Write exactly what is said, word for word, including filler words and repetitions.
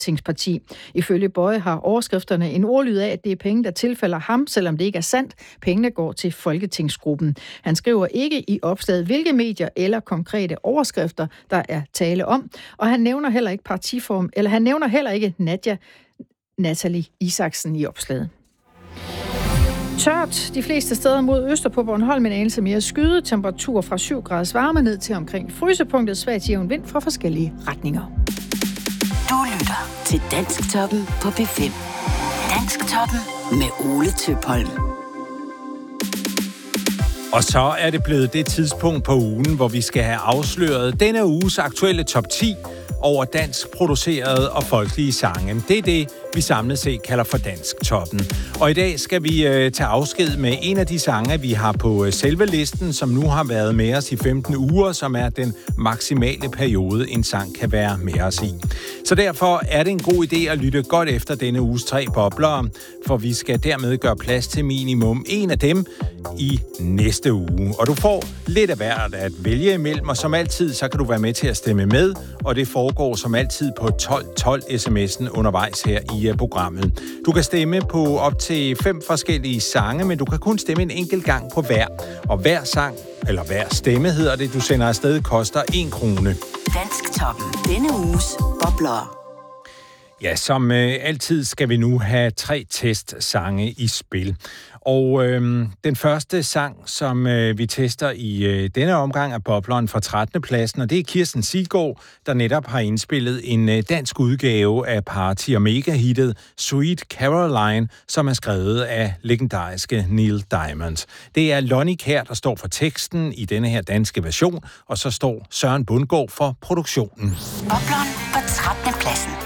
folketingsparti. Ifølge Boye har overskrifterne en ordlyd af, at det er penge, der tilfælder ham, selvom det ikke er sandt. Pengene går til folketingsgruppen. Han skriver ikke i opslaget, hvilke medier eller konkrete overskrifter, der er tale om, og han nævner heller ikke partiform, eller han nævner heller ikke Nadia Natalie Isaksen i opslaget. Tørt de fleste steder mod øster på Bornholm, en anelse mere skyde, temperatur fra syv graders varme ned til omkring frysepunktet, svagt jævn vind fra forskellige retninger. Du lytter til Dansktoppen på P fem. Dansktoppen med Ole Tøpholm. Og så er det blevet det tidspunkt på ugen, hvor vi skal have afsløret denne uges aktuelle top ti over dansk producerede og folkelige sange. Det er det, vi samlet set kalder for Dansktoppen. Og i dag skal vi øh, tage afsked med en af de sange, vi har på øh, selve listen, som nu har været med os i femten uger, som er den maksimale periode, en sang kan være med os i. Så derfor er det en god idé at lytte godt efter denne uges tre bobler, for vi skal dermed gøre plads til minimum en af dem i næste uge. Og du får lidt af hvert at vælge imellem, og som altid, så kan du være med til at stemme med, og det foregår som altid på tolv tolv sms'en undervejs her i programmet. Du kan stemme på op til fem forskellige sange, men du kan kun stemme en enkelt gang på hver. Og hver sang, eller hver stemme hedder det, du sender afsted, koster en krone. Dansktoppen. Denne uges bobler. Ja, som øh, altid skal vi nu have tre testsange i spil. Og øh, den første sang, som øh, vi tester i øh, denne omgang, er bobleren fra trettende pladsen, og det er Kirsten Siggaard, der netop har indspillet en øh, dansk udgave af party- og mega-hittet Sweet Caroline, som er skrevet af legendariske Neil Diamond. Det er Lonnie Kjær, der står for teksten i denne her danske version, og så står Søren Bundgaard for produktionen. Bobleren på trettende pladsen.